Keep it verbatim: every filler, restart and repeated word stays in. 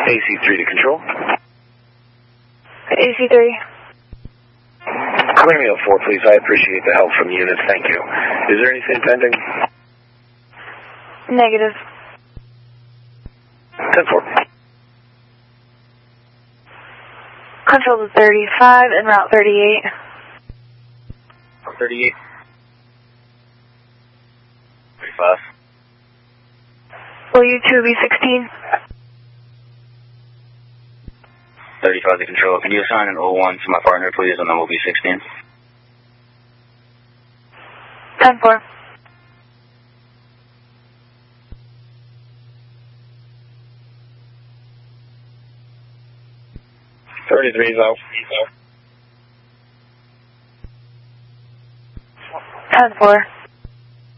A C three to control. A C three. Clear me up four, please. I appreciate the help from units. Thank you. Is there anything pending? Negative. ten four. Control to thirty-five and route thirty-eight. thirty-eight. thirty-five. Will you two be sixteen? thirty-five to control. Can you assign an oh one to my partner, please, and then we'll be sixteen? ten four. thirty-three, though. ten four.